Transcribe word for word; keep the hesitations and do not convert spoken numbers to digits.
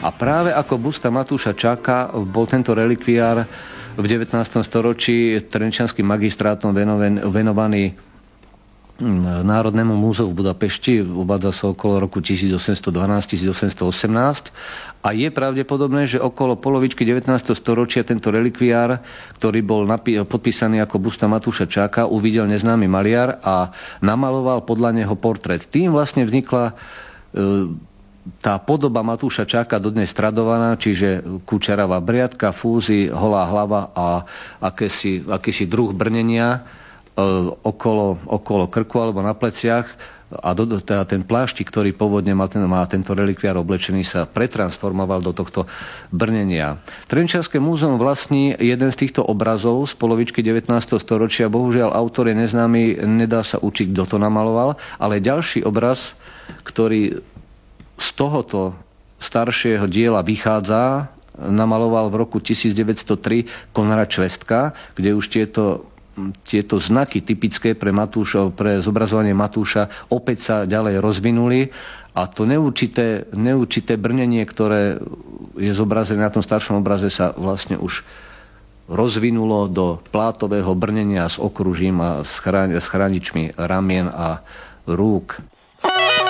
A práve ako busta Matúša Čáka bol tento relikviár v devätnástom storočí trenčianskym magistrátom venovaný Národnému múzeu v Budapešti, uvádza sa okolo roku tisícosemstodvanásť tisícosemstoosemnásť a je pravdepodobné, že okolo polovičky devätnásteho storočia tento relikviár, ktorý bol podpísaný ako busta Matúša Čáka, uvidel neznámy maliar a namaloval podľa neho portrét. Tým vlastne vznikla e, tá podoba Matúša Čáka dodnes tradovaná, čiže kučeravá briadka, fúzy, holá hlava a akési, akýsi druh brnenia okolo, okolo krku alebo na pleciach a do, teda ten pláštik, ktorý pôvodne má, ten, má tento relikviár oblečený, sa pretransformoval do tohto brnenia. Trenčianske múzeum vlastní jeden z týchto obrazov z polovičky devätnásteho storočia. Bohužiaľ, autor je neznámy, nedá sa učiť, kto to namaloval, ale ďalší obraz, ktorý z tohoto staršieho diela vychádza, namaloval v roku tisícdeväťstotri Konrad Švestka, kde už tieto tieto znaky typické pre, Matúša, pre zobrazovanie Matúša opäť sa ďalej rozvinuli a to neurčité, neurčité brnenie, ktoré je zobrazené na tom staršom obraze, sa vlastne už rozvinulo do plátového brnenia s okružím a s chráničmi ramien a rúk.